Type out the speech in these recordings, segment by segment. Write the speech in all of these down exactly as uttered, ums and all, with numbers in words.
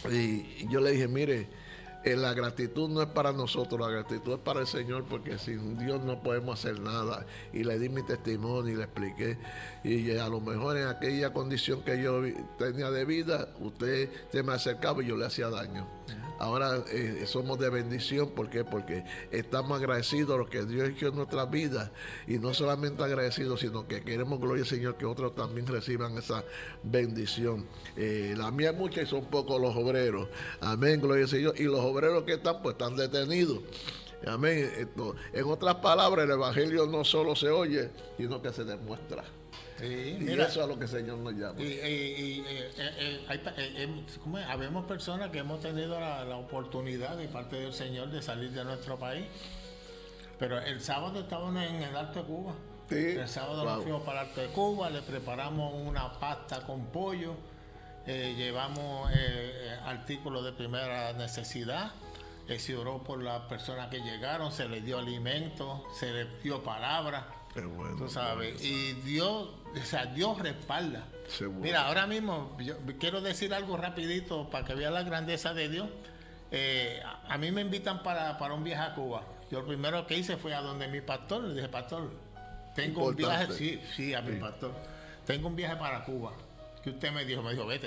Y yo le dije, mire, eh, la gratitud no es para nosotros, la gratitud es para el Señor, porque sin Dios no podemos hacer nada. Y le di mi testimonio y le expliqué. Y eh, a lo mejor en aquella condición que yo vi- tenía de vida, usted se me acercaba y yo le hacía daño. Ahora eh, somos de bendición, ¿por qué? Porque estamos agradecidos a lo que Dios hizo en nuestras vidas, y no solamente agradecidos, sino que queremos, gloria al Señor, que otros también reciban esa bendición. Eh, la mía es mucha y son pocos los obreros, amén, gloria al Señor, y los obreros que están, pues están detenidos. Amén. Esto, en otras palabras, el Evangelio no solo se oye, sino que se demuestra. Sí, Y mira, eso es a lo que el Señor nos llama. y, y- y, eh, eh, eh, hay pa- eh, eh, ¿cómo es? Habemos personas que hemos tenido la, la oportunidad de parte del Señor de salir de nuestro país, pero el sábado estábamos en el Alto de Cuba. Sí. El sábado nos Wow. fuimos para el Alto de Cuba, le preparamos una pasta con pollo, eh, llevamos eh, eh, artículos de primera necesidad, eh, se oró por las personas que llegaron, se les dio alimento, se les dio palabra. Qué bueno. Tú sabes, y Dios, o sea, Dios respalda. Seguro. Mira, ahora mismo yo quiero decir algo rapidito para que vean la grandeza de Dios. Eh, a, a mí me invitan para, para un viaje a Cuba. Yo lo primero que hice fue a donde mi pastor, le dije, pastor, tengo un viaje, Importante. sí, sí, a mi Sí. pastor, tengo un viaje para Cuba. Que usted me dijo, me dijo, vete.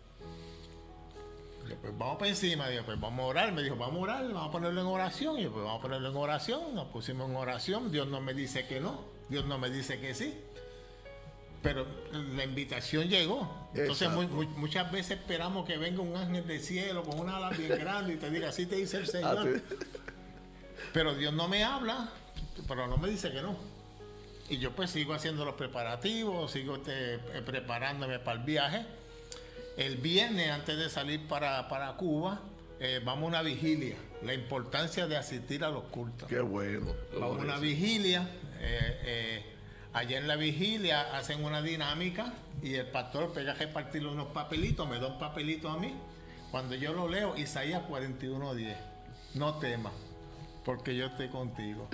Yo, pues vamos para encima, digo, pues vamos a orar. Me dijo, vamos a orar, vamos a ponerlo en oración. Y yo, pues vamos a ponerlo en oración. Nos pusimos en oración. Dios no me dice que no, Dios no me dice que sí. Pero la invitación llegó. Entonces, muy, muy, muchas veces esperamos que venga un ángel del cielo con una ala bien grande y te diga, así te dice el Señor. Así. Pero Dios no me habla, pero no me dice que no. Y yo pues sigo haciendo los preparativos, sigo este, preparándome para el viaje. El viernes, antes de salir para, para Cuba, eh, vamos a una vigilia. La importancia de asistir a los cultos. Qué bueno. Vamos a una vigilia. Eh, eh, allá en la vigilia hacen una dinámica y el pastor pega a repartirle unos papelitos, me da un papelito a mí. Cuando yo lo leo, Isaías cuarenta y uno diez. No temas, porque yo estoy contigo.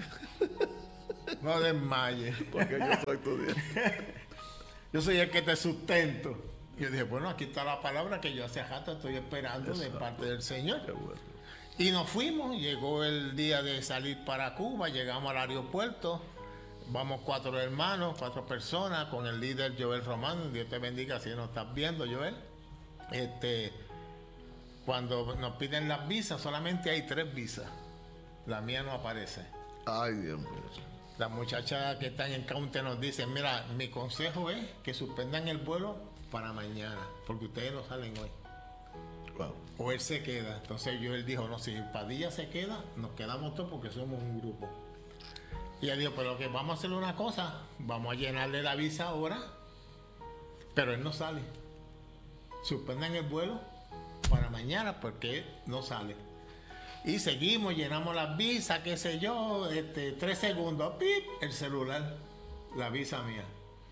No desmayes. Porque yo soy tu Dios. Yo soy el que te sustento. Y yo dije, bueno, aquí está la palabra que yo hace rato estoy esperando de parte del Señor. Qué bueno. Y nos fuimos, llegó el día de salir para Cuba, llegamos al aeropuerto, vamos cuatro hermanos, cuatro personas, con el líder Joel Román, Dios te bendiga si nos estás viendo, Joel. Este, cuando nos piden las visas, solamente hay tres visas, la mía no aparece. Ay, Dios mío. Las muchachas que están en counter nos dicen, mira, mi consejo es que suspendan el vuelo para mañana, porque ustedes no salen hoy. Wow. O él se queda. Entonces yo él dijo, no, si Padilla se queda, nos quedamos todos porque somos un grupo. Y él dijo, pero que vamos a hacerle una cosa, vamos a llenarle la visa ahora, pero él no sale. Suspendan el vuelo para mañana porque él no sale. Y seguimos, llenamos las visas, qué sé yo, este, tres segundos, ¡pip! El celular, la visa mía.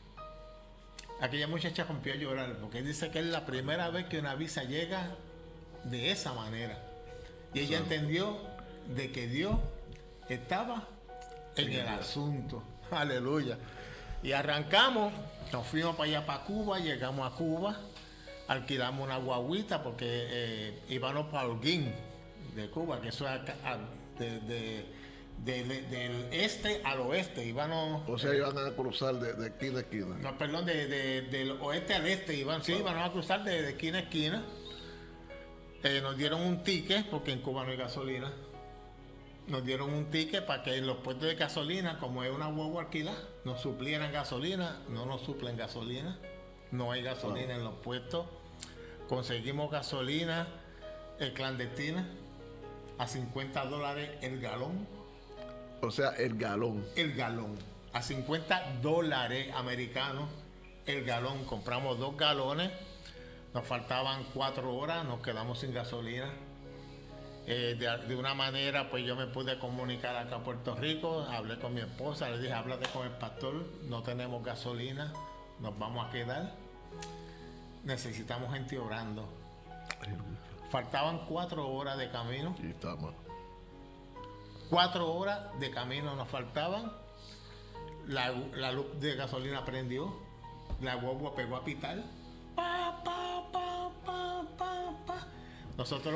Aquella muchacha rompió a llorar porque dice que es la primera vez que una visa llega de esa manera. Y ella Sí. entendió de que Dios estaba en Sí, el Dios. asunto. Aleluya. Y arrancamos, nos fuimos para allá, para Cuba, llegamos a Cuba, alquilamos una guaguita porque eh, íbamos para Holguín, de Cuba, que eso es acá, a- de, de- de- de- del este al oeste, íbamos... O sea, iban a cruzar de, de esquina a esquina. No, perdón, de, de- del oeste al este, iban, sí, iban a cruzar de, de esquina a esquina. Eh, nos dieron un ticket, porque en Cuba no hay gasolina. Nos dieron un ticket para que en los puestos de gasolina, como es una guagua alquilada, nos suplieran gasolina. No nos suplen gasolina. No hay gasolina en los puestos. Conseguimos gasolina eh, clandestina a cincuenta dólares el galón. O sea, el galón. El galón. A cincuenta dólares americanos el galón. Compramos dos galones. Nos faltaban cuatro horas. Nos quedamos sin gasolina. Eh, de, de una manera, pues yo me pude comunicar acá a Puerto Rico. Hablé con mi esposa. Le dije, háblate con el pastor. No tenemos gasolina. Nos vamos a quedar. Necesitamos gente orando. Faltaban cuatro horas de camino. Y estamos. Cuatro horas de camino nos faltaban. La, la luz de gasolina prendió. La guagua pegó a pitar. Pa, pa, pa, pa, pa, pa. Nosotros